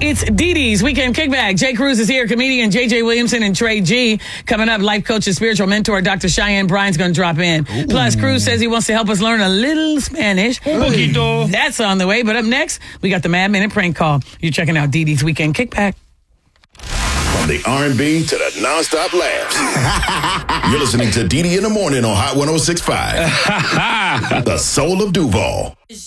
It's Dee Dee's Weekend Kickback. Jay Cruz is here, comedian JJ Williamson and Trey G. Coming up, life coach and spiritual mentor Dr. Cheyenne Bryan's going to drop in. Ooh. Plus, Cruz says he wants to help us learn a little Spanish. Poquito. That's on the way. But up next, we got the Mad Minute prank call. You're checking out Dee Dee's Weekend Kickback. From the R&B to the nonstop laughs. You're listening to Dee Dee in the Morning on Hot 106.5. The soul of Duval.